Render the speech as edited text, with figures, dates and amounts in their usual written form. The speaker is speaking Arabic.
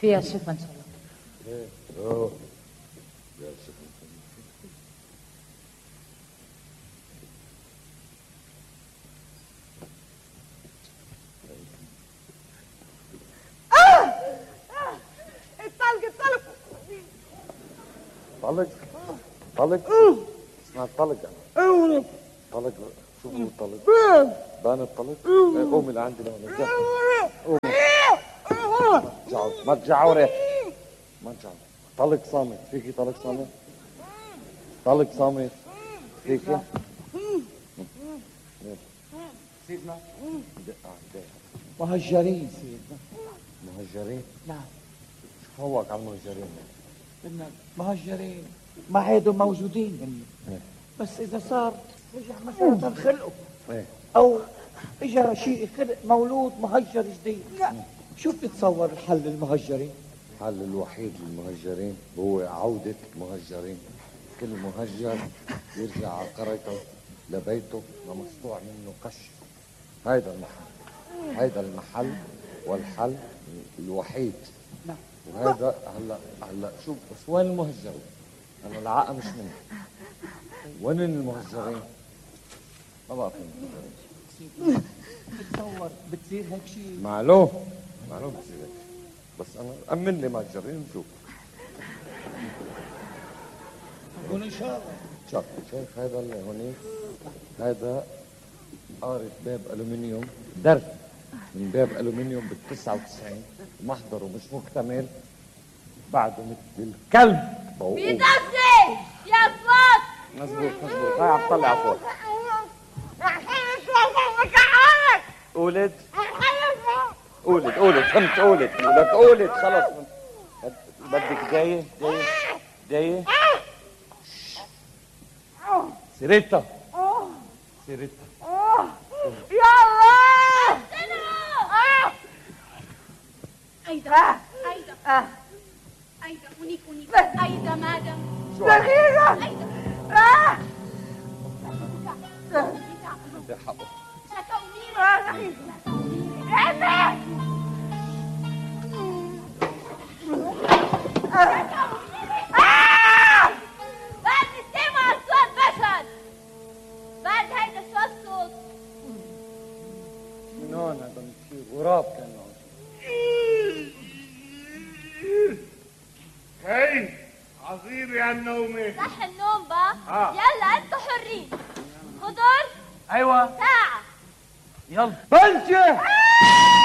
فيها شفا ان شاء الله. فيها شفا. طلق اسمها طلق. طلق شو هو الطلق؟ بان الطلق. قومي لعندي لهون. ما تجعوري. طلق صامت. فيكي طلق صامت؟ طلق صامت فيكي؟ سيدنا مهجرين سيدنا. مهجرين؟ نعم. شو فوق على المهجرين؟ بدنا مهجرين ما عادوا موجودين بس إذا صار رجع مثلا خلقه أو إجا شيء خلق مولود مهجر جديد، شو بتتصور الحل للمهجرين؟ الحل الوحيد للمهجرين هو عودة المهجرين. كل مهجر يرجع على قريته لبيته ومقطوع منه قش. هيدا المحل والحل الوحيد. نعم. وهذا هلا شوف بس وين المهجرين؟ انا العاقة مش منه. وين المهجرين؟ ما بعرف المهجرين. بتصور بتصير هيك شيء؟ معلوم بتصير هيك. بس انا امن لي مهجرين نشوف. قول ان شاء الله. شايف هذا اللي هونيك؟ هذا قارة باب الومنيوم، درف من باب الومنيوم بال99 محضره مش مكتمل بعده مثل الكلب بيدفي يا فوت. مزبوط هاي عم تطلع فوق. قولت فهمت. قولت خلص. بدك داية سيريتا يا الله. أيدا هونيك أيدا مادام دقيقة. بدي حقه. بعد نستمع الصوت بشر. بعد هيدا شو الصوت؟ من هون هذا كثير غراب كان هون. هي عصير يا النومة. صح النوم بقى. يلا انتوا حرين. خضر. ايوه ساعة. يلا بلشة.